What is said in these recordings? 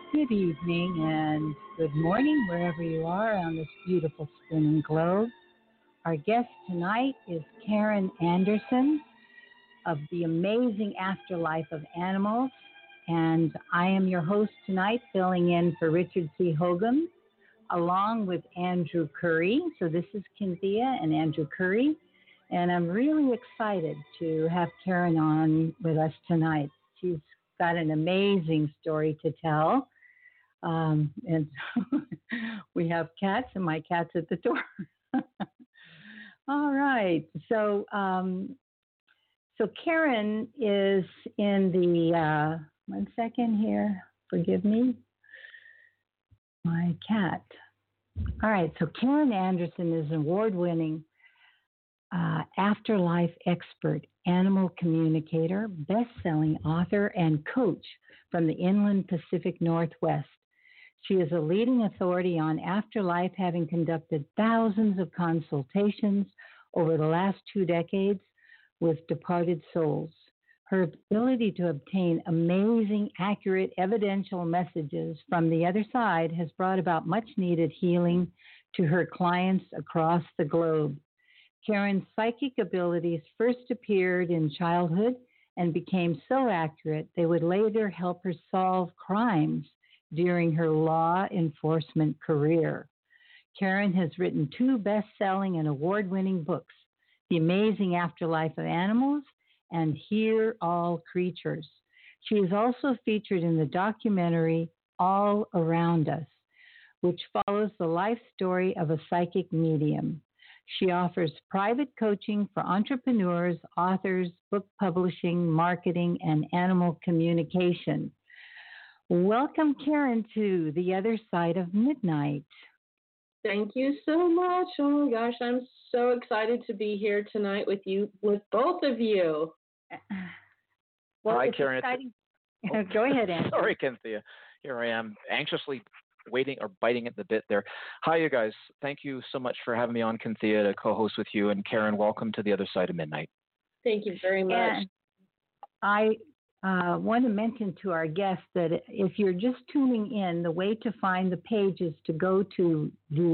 Good evening and good morning, wherever you are on this beautiful spinning globe. Our guest tonight is Karen Anderson of The Amazing Afterlife of Animals. And I am your host tonight, filling in for Richard C. Hogan, along with Andrew Curry. So this is Cynthia and Andrew Curry. And I'm really excited to have Karen on with us tonight. She's got an amazing story to tell. And we have cats, and my cat's at the door. All right. So Karen is in the, one second here, forgive me, my cat. All right. So Karen Anderson is an award-winning afterlife expert, animal communicator, best-selling author, and coach from the inland Pacific Northwest. She is a leading authority on afterlife, having conducted thousands of consultations over the last 2 decades with departed souls. Her ability to obtain amazing, accurate, evidential messages from the other side has brought about much-needed healing to her clients across the globe. Karen's psychic abilities first appeared in childhood and became so accurate they would later help her solve crimes during her law enforcement career. Karen has written 2 best-selling and award-winning books, The Amazing Afterlife of Animals and Hear All Creatures. She is also featured in the documentary All Around Us, which follows the life story of a psychic medium. She offers private coaching for entrepreneurs, authors, book publishing, marketing, and animal communication. Welcome, Karen, to The Other Side of Midnight. Thank you so much. Oh my gosh, I'm so excited to be here tonight with you, with both of you. Well, Hi, it's Karen. exciting. Go ahead, Anne. Sorry, Cynthia. Here I am, anxiously waiting or biting at the bit there. Hi, you guys. Thank you so much for having me on, Cynthia, to co-host with you. And Karen, welcome to The Other Side of Midnight. Thank you very much. And I want to mention to our guests that if you're just tuning in, the way to find the page is to go to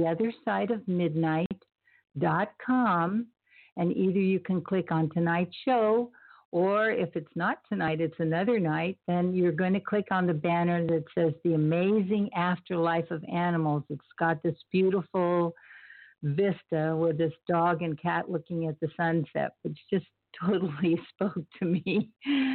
theothersideofmidnight.com, and either you can click on tonight's show, or if it's not tonight, it's another night, then you're going to click on the banner that says The Amazing Afterlife of Animals. It's got this beautiful vista with this dog and cat looking at the sunset, which just totally spoke to me.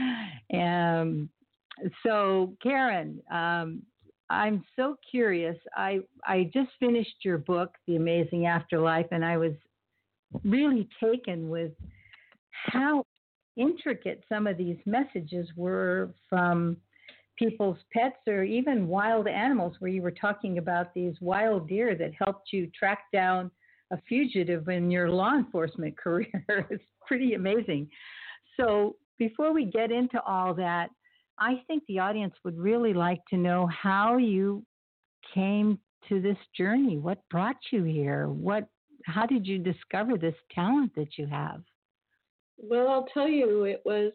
So, Karen, I'm so curious. I just finished your book, The Amazing Afterlife, and I was really taken with how intricate some of these messages were from people's pets or even wild animals, where you were talking about these wild deer that helped you track down a fugitive in your law enforcement career. It's pretty amazing. So before we get into all that, I think the audience would really like to know how you came to this journey. What brought you here? How did you discover this talent that you have? Well, I'll tell you, it was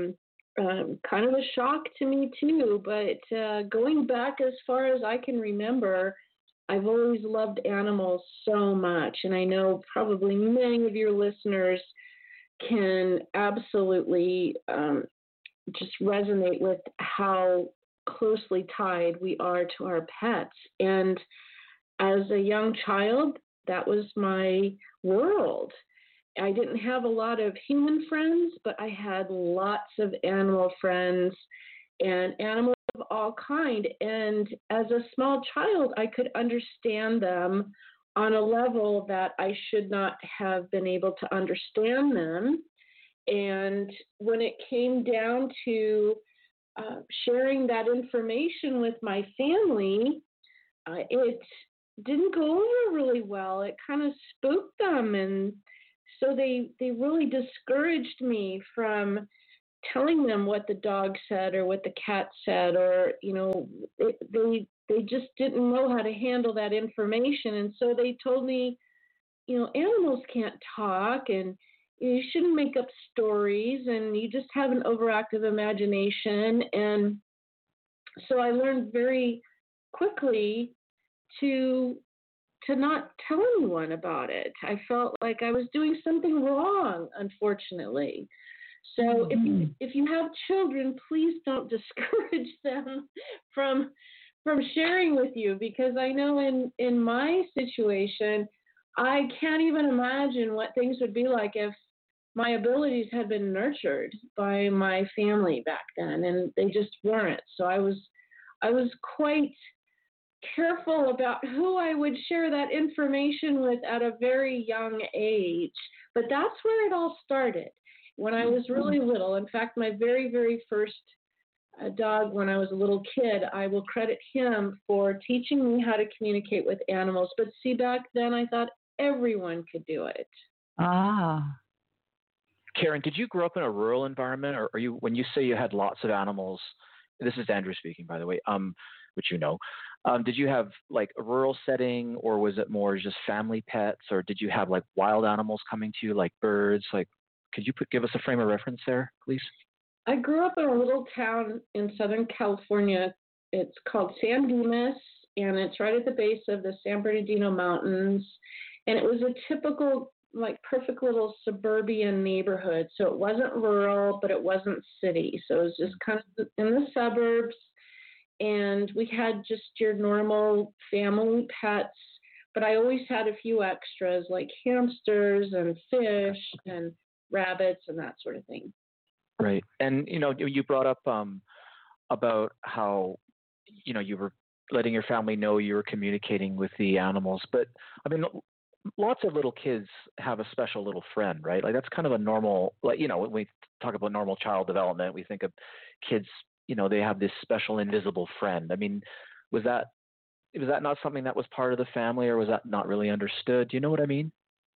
kind of a shock to me too, but going back as far as I can remember, I've always loved animals so much, and I know probably many of your listeners can absolutely just resonate with how closely tied we are to our pets. And as a young child, that was my world. I didn't have a lot of human friends, but I had lots of animal friends and animals of all kind. And as a small child, I could understand them on a level that I should not have been able to understand them. And when it came down to sharing that information with my family, it didn't go over really well. It kind of spooked them, and so they really discouraged me from telling them what the dog said or what the cat said, or they just didn't know how to handle that information. And so they told me, animals can't talk, and you shouldn't make up stories, and you just have an overactive imagination. And so I learned very quickly to not tell anyone about it. I felt like I was doing something wrong, unfortunately. So if you have children, please don't discourage them from sharing with you, because I know in my situation, I can't even imagine what things would be like if my abilities had been nurtured by my family back then, and they just weren't. So I was quite careful about who I would share that information with at a very young age. But that's where it all started, when I was really little. In fact, my very, very first dog, when I was a little kid, I will credit him for teaching me how to communicate with animals. But see, back then I thought everyone could do it. Ah. Karen, did you grow up in a rural environment, or are you, when you say you had lots of animals, this is Andrew speaking, by the way, which you know, did you have like a rural setting, or was it more just family pets, or did you have like wild animals coming to you, like birds? Like, could you give us a frame of reference there, please? I grew up in a little town in Southern California. It's called San Dimas, and it's right at the base of the San Bernardino Mountains. And it was a typical, like, perfect little suburban neighborhood. So it wasn't rural, but it wasn't city. So it was just kind of in the suburbs. And we had just your normal family pets, but I always had a few extras like hamsters and fish and rabbits and that sort of thing. Right. And, you know, you brought up about how, you know, you were letting your family know you were communicating with the animals. But, I mean, lots of little kids have a special little friend, right? Like, that's kind of a normal, like, you know, when we talk about normal child development, we think of kids, you know, they have this special invisible friend. I mean, was that not something that was part of the family, or was that not really understood? Do you know what I mean?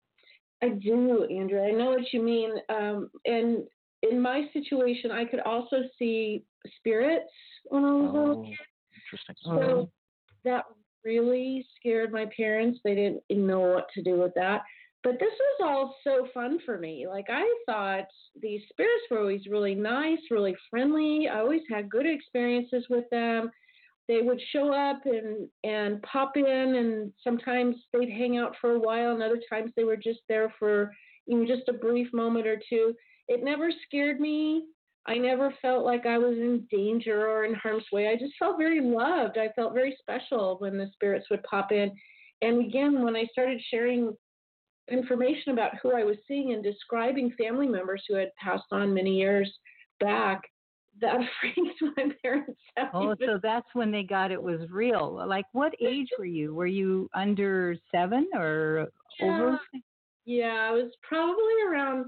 I do, Andrew. I know what you mean. And in my situation, I could also see spirits when I was a little kid. Interesting. So that really scared my parents. They didn't know what to do with that. But this was all so fun for me. Like, I thought these spirits were always really nice, really friendly. I always had good experiences with them. They would show up and pop in, and sometimes they'd hang out for a while, and other times they were just there for, you know, just a brief moment or two. It never scared me. I never felt like I was in danger or in harm's way. I just felt very loved. I felt very special when the spirits would pop in. And again, when I started sharing information about who I was seeing and describing family members who had passed on many years back, that freaked my parents out. Oh, so that's when they got it was real. Like, what age were you? Were you under 7 or over? Yeah, I was probably around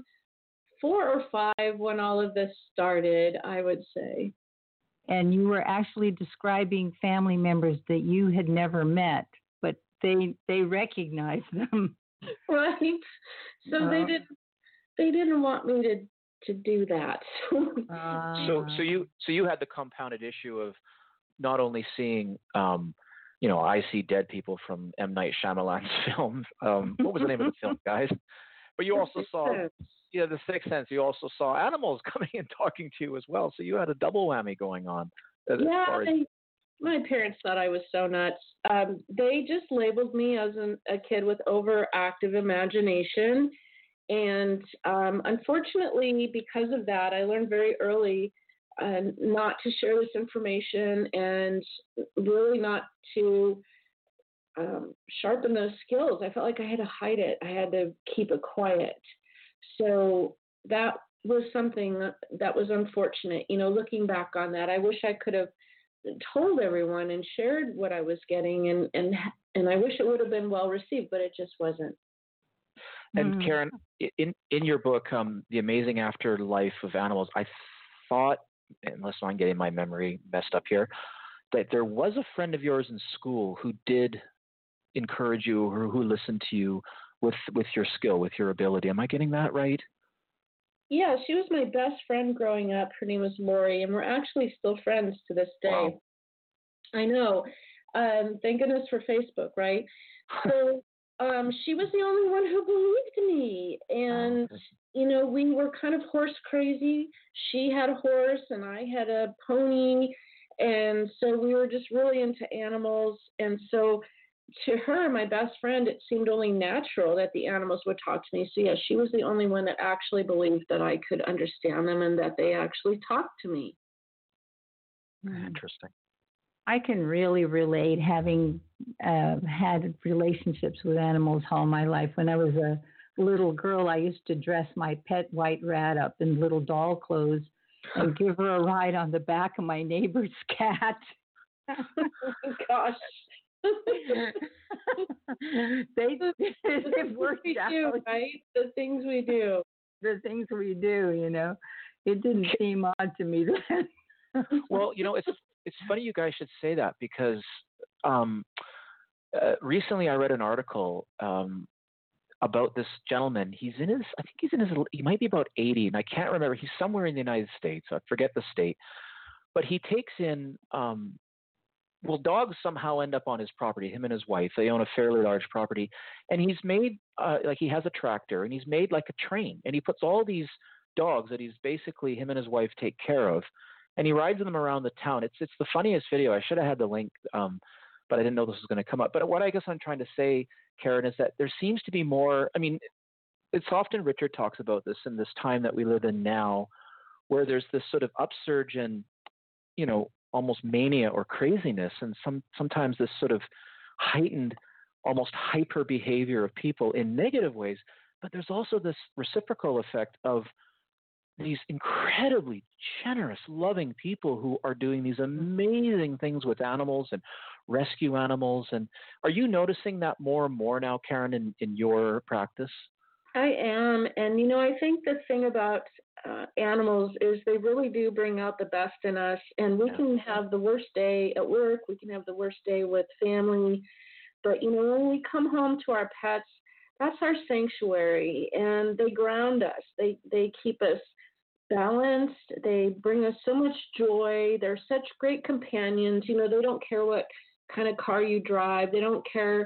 4 or 5 when all of this started, I would say. And you were actually describing family members that you had never met, but they recognized them. Right. So they didn't want me to do that. So you had the compounded issue of not only seeing, you know, I see dead people from M. Night Shyamalan's films. What was the name of the film, guys? But you also saw, The Sixth Sense. You also saw animals coming and talking to you as well. So you had a double whammy going on. My parents thought I was so nuts. They just labeled me as a kid with overactive imagination. And unfortunately, because of that, I learned very early not to share this information, and really not to sharpen those skills. I felt like I had to hide it. I had to keep it quiet. So that was something that was unfortunate. You know, looking back on that, I wish I could have told everyone and shared what I was getting, and I wish it would have been well received, but it just wasn't. And Karen, in your book, The Amazing Afterlife of Animals, I thought, unless I'm getting my memory messed up here, that there was a friend of yours in school who did encourage you, or who listened to you with your skill, with your ability. Am I getting that right? Yeah, she was my best friend growing up. Her name was Lori, and we're actually still friends to this day. Wow. I know. Thank goodness for Facebook, right? So she was the only one who believed me. And, you know, we were kind of horse crazy. She had a horse and I had a pony. And so we were just really into animals. And so to her, my best friend, it seemed only natural that the animals would talk to me. So yeah, she was the only one that actually believed that I could understand them and that they actually talked to me. Interesting. I can really relate, having had relationships with animals all my life. When I was a little girl, I used to dress my pet white rat up in little doll clothes and give her a ride on the back of my neighbor's cat. Oh, gosh. It worked out. Right? The things we do. The things we do, you know. It didn't seem odd to me then. Well, it's funny you guys should say that, because recently I read an article about this gentleman. He might be about 80, and I can't remember. He's somewhere in the United States. I forget the state, but he takes in. Well, dogs somehow end up on his property. Him and his wife, they own a fairly large property, and he's made like he has a tractor, and he's made like a train, and he puts all these dogs that he's basically him and his wife take care of, and he rides them around the town. It's the funniest video. I should have had the link, but I didn't know this was going to come up. But what I guess I'm trying to say, Karen, is that there seems to be more. I mean, it's often Richard talks about this in this time that we live in now, where there's this sort of upsurge in, almost mania or craziness, and sometimes this sort of heightened, almost hyper behavior of people in negative ways. But there's also this reciprocal effect of these incredibly generous, loving people who are doing these amazing things with animals and rescue animals. And are you noticing that more and more now, Karen, in your practice? I am. And, I think the thing about animals is they really do bring out the best in us. And we can have the worst day at work. We can have the worst day with family. But, when we come home to our pets, that's our sanctuary. And they ground us. They keep us balanced. They bring us so much joy. They're such great companions. They don't care what kind of car you drive. They don't care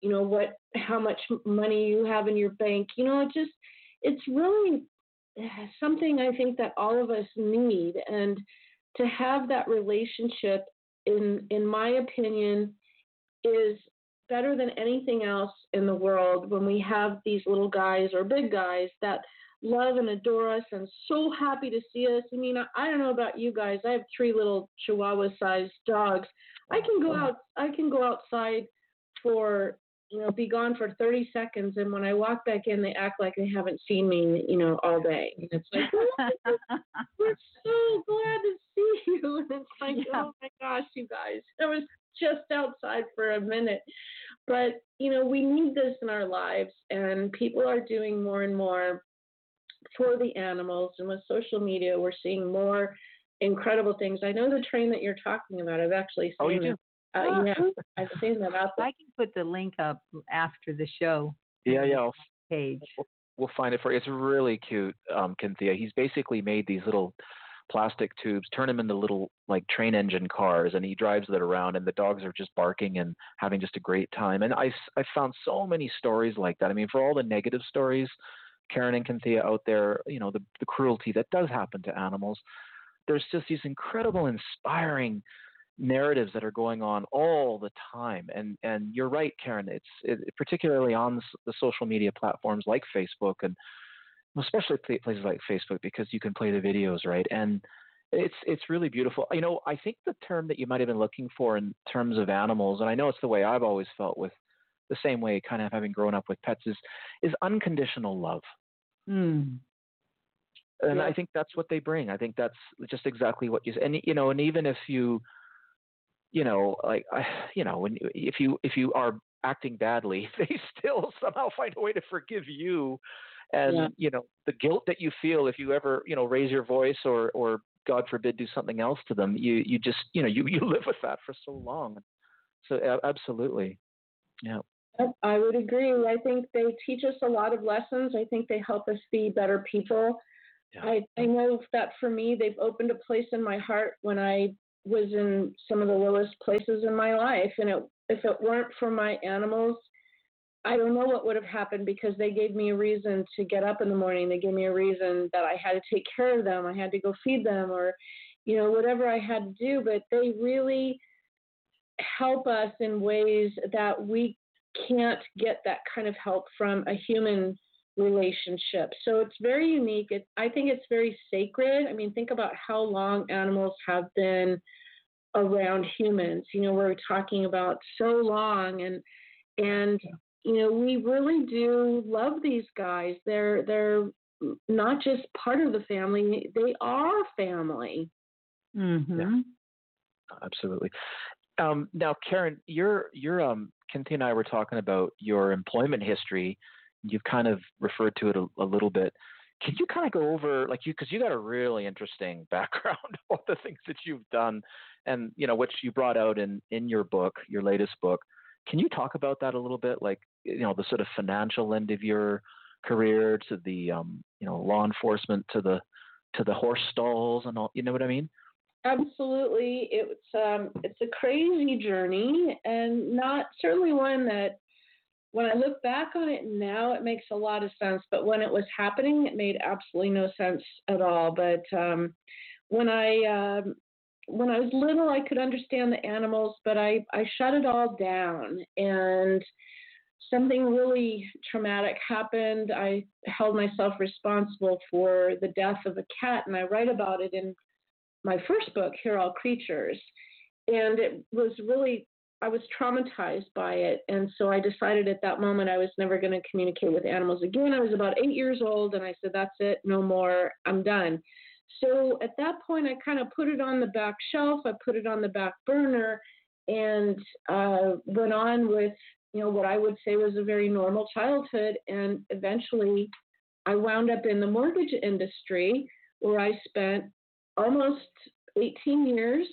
how much money you have in your bank. It's really something I think that all of us need. And to have that relationship, in my opinion, is better than anything else in the world, when we have these little guys or big guys that love and adore us and so happy to see us. I mean, I don't know about you guys. I have 3 little Chihuahua-sized dogs. I can go outside for be gone for 30 seconds, and when I walk back in, they act like they haven't seen me, all day. And it's like, we're so glad to see you. And it's like, oh my gosh, you guys, I was just outside for a minute. But, we need this in our lives, and people are doing more and more for the animals. And with social media, we're seeing more incredible things. I know the train that you're talking about. I've actually seen. Oh, you do? Yeah, I've seen that out there. I can put the link up after the show. Yeah. Page. We'll find it for you. It's really cute, Cynthia. He's basically made these little plastic tubes, turn them into little like train engine cars, and he drives that around, and the dogs are just barking and having just a great time. And I found so many stories like that. I mean, for all the negative stories, Karen and Cynthia out there, the cruelty that does happen to animals, there's just these incredible, inspiring narratives that are going on all the time. And you're right, Karen, it's particularly on the social media platforms like Facebook, and especially places like Facebook, because you can play the videos, right? And it's really beautiful. I think the term that you might have been looking for in terms of animals, and I know it's the way I've always felt with the same way, kind of having grown up with pets, is unconditional love. Mm. And I think that's what they bring. I think that's just exactly what you said. And and even if you if you are acting badly, they still somehow find a way to forgive you. And the guilt that you feel if you ever raise your voice or God forbid do something else to them, you just you live with that for so long. So absolutely, yeah. I would agree. I think they teach us a lot of lessons. I think they help us be better people. Yeah. I know that for me, they've opened a place in my heart when I was in some of the lowest places in my life. And if it weren't for my animals, I don't know what would have happened, because they gave me a reason to get up in the morning. They gave me a reason that I had to take care of them. I had to go feed them, or, whatever I had to do, but they really help us in ways that we can't get that kind of help from a human relationship. So it's very unique. I think it's very sacred. I mean, think about how long animals have been around humans. We're talking about so long, and we really do love these guys. They're not just part of the family; they are family. Mm-hmm. Yeah, absolutely. Now, Karen, Cynthia and I were talking about your employment history. You've kind of referred to it a little bit. Can you kind of go over, because you got a really interesting background, all the things that you've done, and which you brought out in your book, your latest book. Can you talk about that a little bit, the sort of financial end of your career to the law enforcement to the horse stalls and all, you know what I mean? Absolutely. It's a crazy journey, and not certainly one that, when I look back on it now, it makes a lot of sense. But when it was happening, it made absolutely no sense at all. But when I was little, I could understand the animals, but I shut it all down. And something really traumatic happened. I held myself responsible for the death of a cat, and I write about it in my first book, Hear All Creatures. And it was really, I was traumatized by it. And so I decided at that moment I was never going to communicate with animals again. I was about 8 years old, and I said, that's it, no more, I'm done. So at that point, I kind of put it on the back shelf. I put it on the back burner, and went on with, what I would say was a very normal childhood. And eventually I wound up in the mortgage industry, where I spent almost 18 years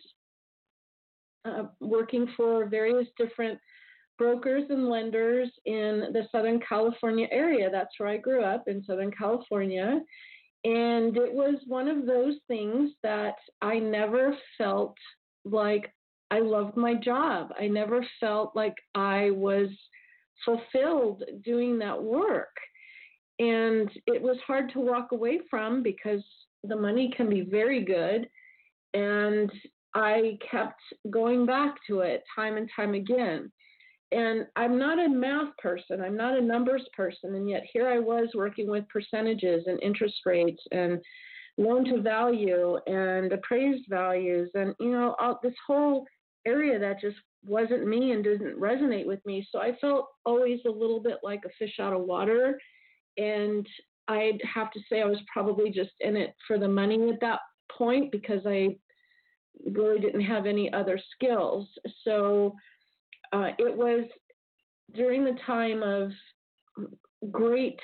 working for various different brokers and lenders in the Southern California area. That's where I grew up, in Southern California. And it was one of those things that I never felt like I loved my job. I never felt like I was fulfilled doing that work. And it was hard to walk away from, because the money can be very good. And I kept going back to it time and time again. And I'm not a math person. I'm not a numbers person. And yet here I was working with percentages and interest rates and loan to value and appraised values. And, this whole area that just wasn't me and didn't resonate with me. So I felt always a little bit like a fish out of water. And I'd have to say I was probably just in it for the money at that point, because I really didn't have any other skills. So it was during the time of great,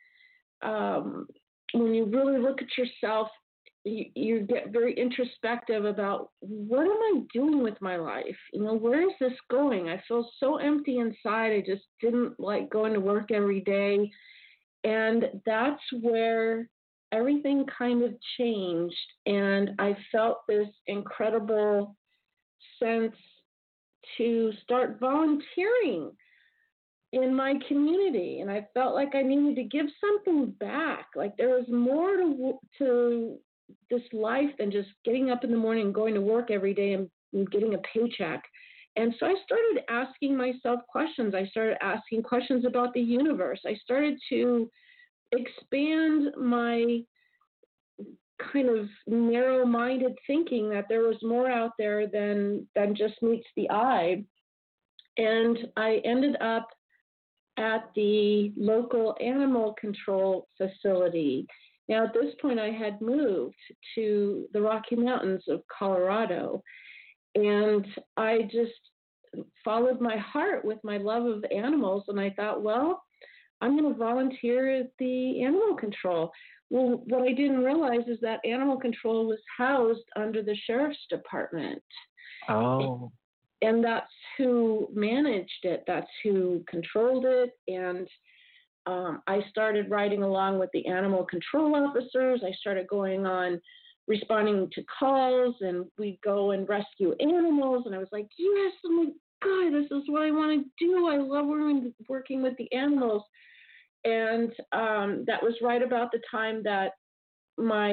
when you really look at yourself, you get very introspective about, what am I doing with my life? Where is this going? I feel so empty inside. I just didn't like going to work every day. And that's where everything kind of changed. And I felt this incredible sense to start volunteering in my community. And I felt like I needed to give something back. Like there was more to this life than just getting up in the morning and going to work every day and getting a paycheck. And so I started asking myself questions. I started asking questions about the universe. I started to expand my kind of narrow-minded thinking that there was more out there than just meets the eye. And I ended up at the local animal control facility. Now, at this point, I had moved to the Rocky Mountains of Colorado, and I just followed my heart with my love of animals, and I thought, well, I'm going to volunteer at the animal control. Well, what I didn't realize is that animal control was housed under the sheriff's department. Oh. And that's who managed it. That's who controlled it. And I started riding along with the animal control officers. I started going on responding to calls, and we'd go and rescue animals. And I was like, yes, oh my God, this is what I want to do. I love working with the animals. And that was right about the time that my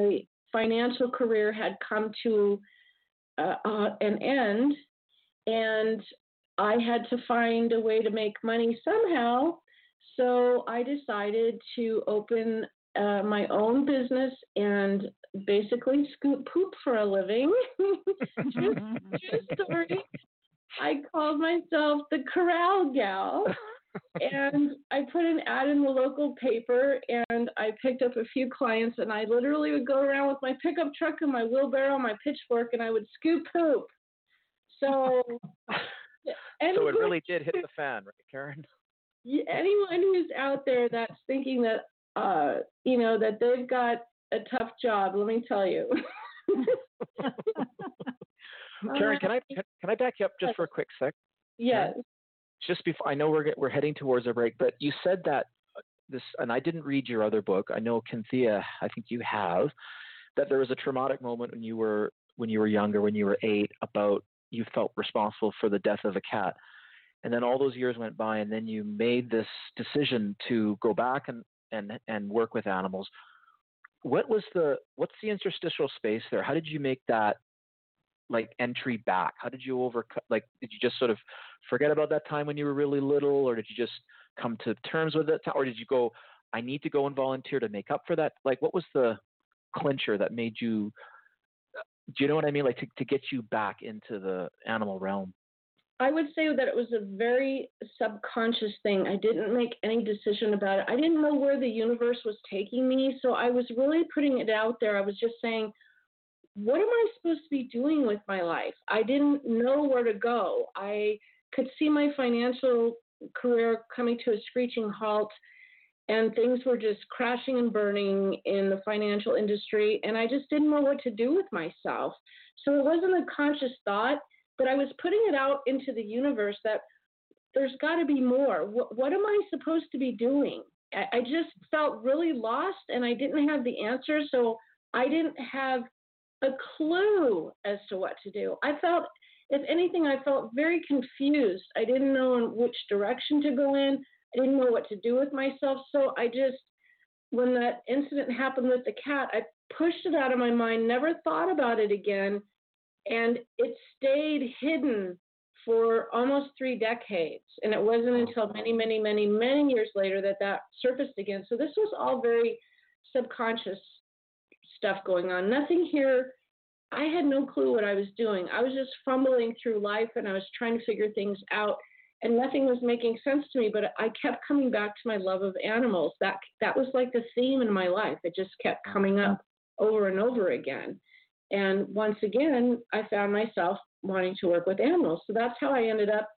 financial career had come to an end, and I had to find a way to make money somehow. So I decided to open my own business and basically scoop poop for a living. True story. I called myself the Corral Gal. And I put an ad in the local paper, and I picked up a few clients, and I literally would go around with my pickup truck and my wheelbarrow, my pitchfork, and I would scoop poop. So, so it really did hit the fan, right, Karen? Anyone who's out there that's thinking that, that they've got a tough job, let me tell you. Karen, can I back you up just for a quick sec? Yes. Just before, I know we're heading towards a break, but you said that this, and I didn't read your other book. I know, Cynthia, I think you have, that there was a traumatic moment when you were younger, when you were 8, about you felt responsible for the death of a cat, and then all those years went by, and then you made this decision to go back and work with animals. What's the interstitial space there? How did you make that entry back? How did you overcome? Did you just sort of forget about that time when you were really little, or did you just come to terms with it, or did you go, I need to go and volunteer to make up for that? What was the clincher that made you? Do you know what I mean? To get you back into the animal realm. I would say that it was a very subconscious thing. I didn't make any decision about it. I didn't know where the universe was taking me, so I was really putting it out there. I was just saying, what am I supposed to be doing with my life? I didn't know where to go. I could see my financial career coming to a screeching halt, and things were just crashing and burning in the financial industry, and I just didn't know what to do with myself. So it wasn't a conscious thought, but I was putting it out into the universe that there's got to be more. What am I supposed to be doing? I just felt really lost, and I didn't have the answer, so I didn't have a clue as to what to do. I felt, if anything, I felt very confused. I didn't know in which direction to go in. I didn't know what to do with myself. So I just, when that incident happened with the cat, I pushed it out of my mind, never thought about it again. And it stayed hidden for almost 3 decades. And it wasn't until many, many, many, many years later that surfaced again. So this was all very subconscious stuff going on. Nothing here. I had no clue what I was doing. I was just fumbling through life, and I was trying to figure things out, and nothing was making sense to me. But I kept coming back to my love of animals. That was like the theme in my life. It just kept coming up over and over again. And once again, I found myself wanting to work with animals. So that's how I ended up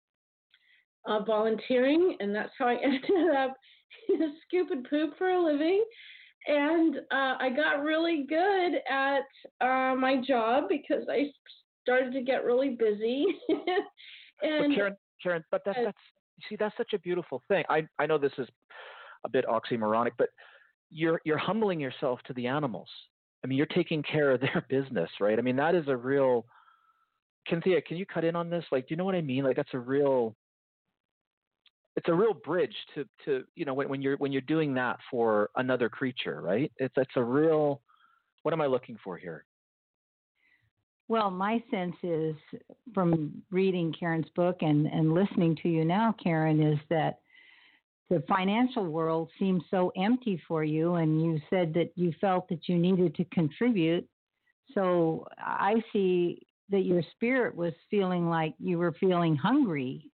volunteering, and that's how I ended up scooping poop for a living. And I got really good at my job because I started to get really busy. And but Karen, but that's such a beautiful thing. I know this is a bit oxymoronic, but you're humbling yourself to the animals. I mean, you're taking care of their business, right? I mean, that is a real. Cynthia, can you cut in on this? Do you know what I mean? That's a real. It's a real bridge to when you're doing that for another creature, right? It's a real. What am I looking for here? Well, my sense is, from reading Karen's book and listening to you now, Karen, is that the financial world seems so empty for you, and you said that you felt that you needed to contribute. So I see that your spirit was feeling like you were feeling hungry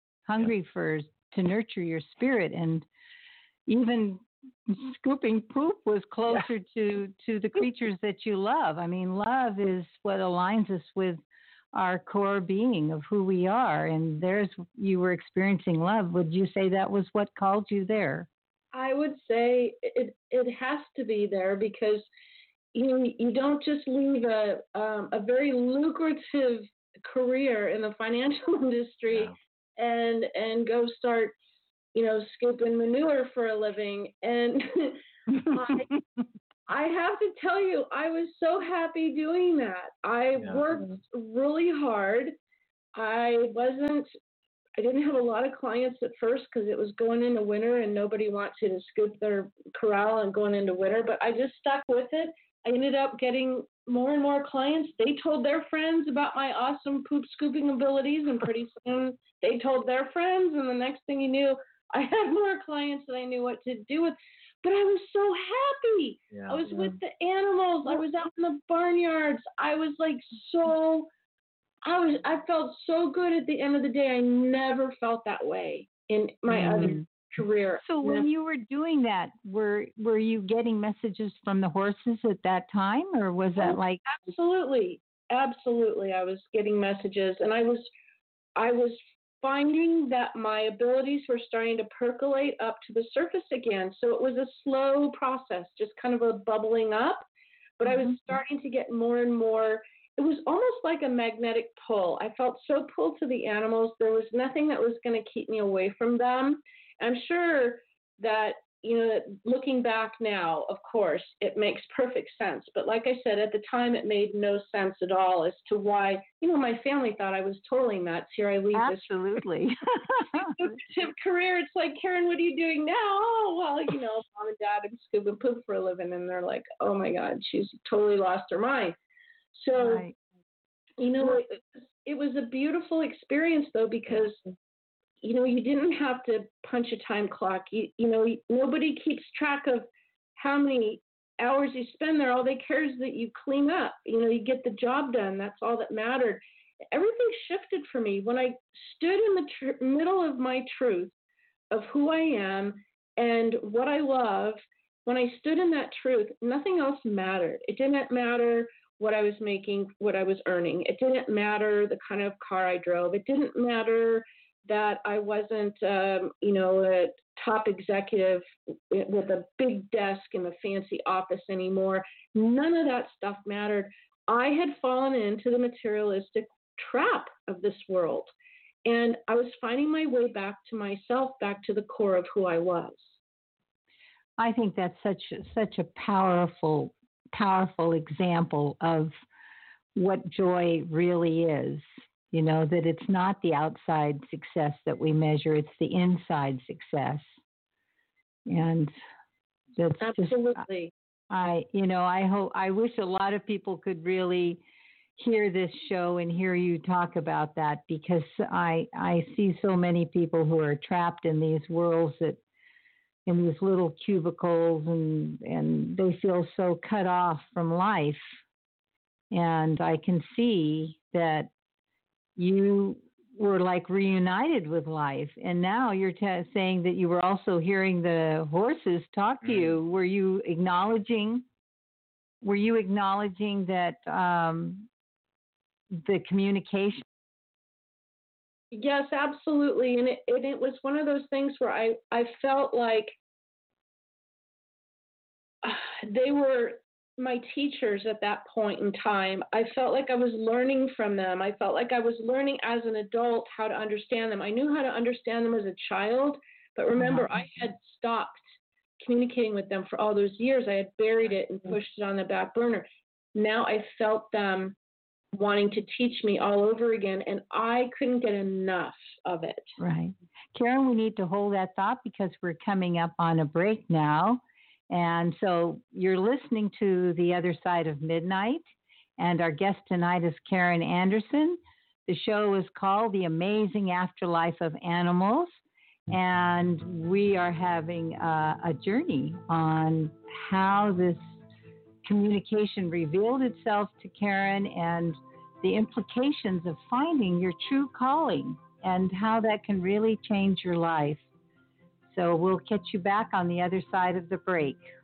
to nurture your spirit, and even scooping poop was closer to the creatures that you love. I mean, love is what aligns us with our core being of who we are, and you were experiencing love. Would you say that was what called you there? I would say it has to be there, because you don't just leave a very lucrative career in the financial industry and go start scooping manure for a living. And I have to tell you, I was so happy doing that. I worked really hard. I didn't have a lot of clients at first because it was going into winter and nobody wanted to scoop their corral and going into winter, but I just stuck with it. I ended up getting more and more clients. They told their friends about my awesome poop scooping abilities, and pretty soon they told their friends, and the next thing you knew, I had more clients that I knew what to do with. But I was so happy. Yeah. I was with the animals. I was out in the barnyards. I was like I felt so good at the end of the day. I never felt that way in my other career. So when you were doing that, were you getting messages from the horses at that time, or was that like? Absolutely. Absolutely. I was getting messages, and I was finding that my abilities were starting to percolate up to the surface again. So it was a slow process, just kind of a bubbling up, but I was starting to get more and more. It was almost like a magnetic pull. I felt so pulled to the animals. There was nothing that was going to keep me away from them. I'm sure that, looking back now, of course, it makes perfect sense. But like I said, at the time, it made no sense at all as to why, my family thought I was totally nuts. Here I leave Absolutely. this career. It's like, Karen, what are you doing now? Oh, well, mom and dad, I'm scooping poop for a living. And they're like, oh my God, she's totally lost her mind. So, right. It was a beautiful experience, though, because, you didn't have to punch a time clock. Nobody keeps track of how many hours you spend there. All they care is that you clean up. You get the job done. That's all that mattered. Everything shifted for me when I stood in the middle of my truth of who I am and what I love. When I stood in that truth, nothing else mattered. It didn't matter what I was making, what I was earning. It didn't matter the kind of car I drove. It didn't matter that I wasn't, a top executive with a big desk in a fancy office anymore. None of that stuff mattered. I had fallen into the materialistic trap of this world, and I was finding my way back to myself, back to the core of who I was. I think that's such a powerful example of what joy really is. That it's not the outside success that we measure, it's the inside success. And that's absolutely. I wish a lot of people could really hear this show and hear you talk about that, because I see so many people who are trapped in these worlds in these little cubicles, and they feel so cut off from life. And I can see that you were like reunited with life. And now you're saying that you were also hearing the horses talk to you. Were you acknowledging that the communication? Yes, absolutely. And it was one of those things where I felt like they were my teachers at that point in time. I felt like I was learning from them. I felt like I was learning as an adult how to understand them. I knew how to understand them as a child, but remember, I had stopped communicating with them for all those years. I had buried it and pushed it on the back burner. Now I felt them wanting to teach me all over again, and I couldn't get enough of it. Right. Karen, we need to hold that thought because we're coming up on a break now. And so you're listening to The Other Side of Midnight, and our guest tonight is Karen Anderson. The show is called The Amazing Afterlife of Animals, and we are having a journey on how this communication revealed itself to Karen and the implications of finding your true calling and how that can really change your life. So we'll catch you back on the other side of the break.